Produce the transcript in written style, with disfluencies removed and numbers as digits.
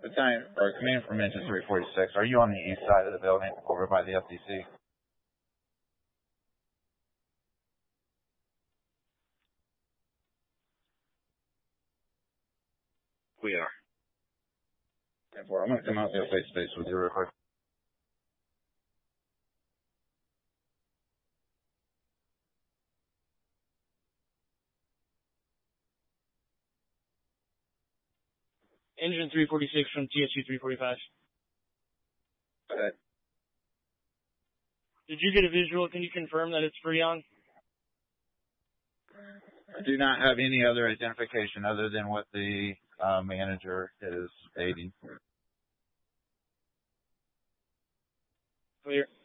Battalion, or Command from Engine 346, are you on the east side of the building over by the FTC? We are. I'm going to come out there face to face with you real quick. Engine 346 from TSU 345. Okay. Did you get a visual? Can you confirm that it's Freon? I do not have any other identification other than what the manager is stating. Clear.